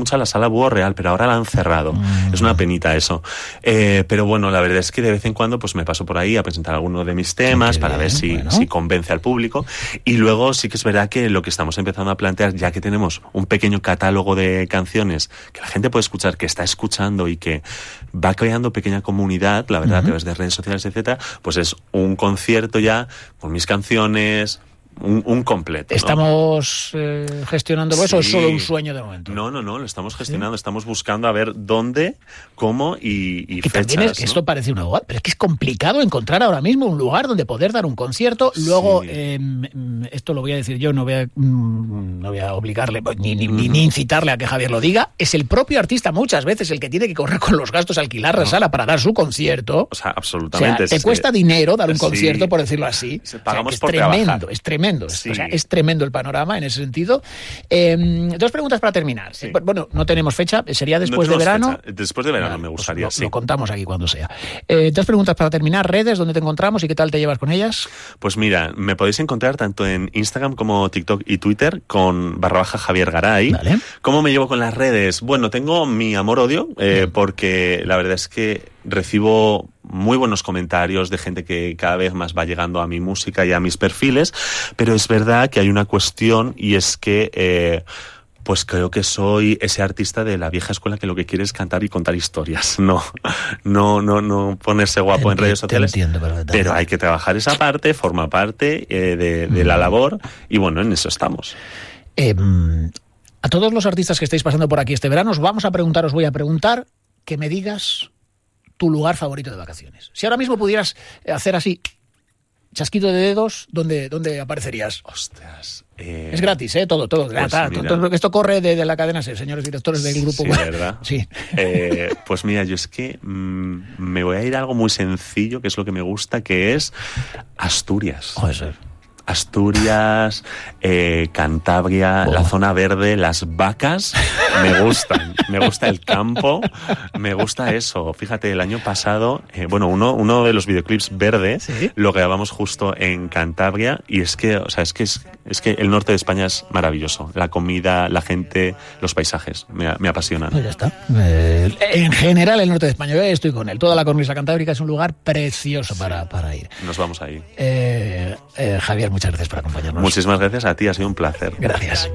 mucho a la Sala Búho Real, pero ahora la han cerrado. Es una penita eso. Pero bueno, la verdad es que de vez en cuando pues me paso por ahí a presentar alguno de mis temas para ver si convence al público. Y luego sí que es verdad que lo que estamos empezando a plantear, ya que tenemos un pequeño catálogo de canciones que la gente puede escuchar, que está escuchando y que va creando pequeña comunidad, la verdad, a través de redes sociales, etcétera, pues es un concierto ya con mis canciones, un completo, ¿no? ¿Estamos gestionando eso o es solo un sueño de momento? No, lo estamos gestionando, estamos buscando a ver dónde, cómo y que fechas. También es que esto parece una boda, pero es que es complicado encontrar ahora mismo un lugar donde poder dar un concierto. Luego, esto lo voy a decir yo, no voy a obligarle ni incitarle a que Javier lo diga. Es el propio artista muchas veces el que tiene que correr con los gastos, alquilar la sala para dar su concierto. O sea, absolutamente. O sea, te cuesta dinero dar un concierto, por decirlo así. Pagamos por tremendo, trabajar. es tremendo. Sí. O sea, es tremendo el panorama en ese sentido. 2 preguntas para terminar. Sí. Bueno, no tenemos fecha, sería después de verano. Fecha. Después de verano me gustaría, pues lo contamos aquí cuando sea. 2 preguntas para terminar. Redes, ¿dónde te encontramos y qué tal te llevas con ellas? Pues mira, me podéis encontrar tanto en Instagram como TikTok y Twitter con /Javier Garay. Vale. ¿Cómo me llevo con las redes? Bueno, tengo mi amor-odio, porque la verdad es que recibo muy buenos comentarios de gente que cada vez más va llegando a mi música y a mis perfiles, pero es verdad que hay una cuestión y es que pues creo que soy ese artista de la vieja escuela que lo que quiere es cantar y contar historias, no ponerse guapo en redes sociales, pero hay que trabajar esa parte, forma parte de la labor y bueno, en eso estamos. A todos los artistas que estáis pasando por aquí este verano os voy a preguntar que me digas tu lugar favorito de vacaciones. Si ahora mismo pudieras hacer así, chasquido de dedos, ¿dónde aparecerías? Ostras. Es gratis, todo. Pues Esto corre de la cadena SER, señores directores del grupo. Sí, ¿verdad? Sí. Pues mira, yo es que me voy a ir a algo muy sencillo, que es lo que me gusta, que es Asturias. Asturias, Cantabria, la zona verde, las vacas, me gustan. Me gusta el campo, me gusta eso. Fíjate, el año pasado, uno de los videoclips verde, lo grabamos justo en Cantabria y es que el norte de España es maravilloso. La comida, la gente, los paisajes, me apasionan. Pues ya está. En general, el norte de España, yo estoy con él. Toda la cornisa cantábrica es un lugar precioso para ir. Nos vamos ahí. Javier, muchas gracias por acompañarnos. Muchísimas gracias a ti, ha sido un placer. Gracias.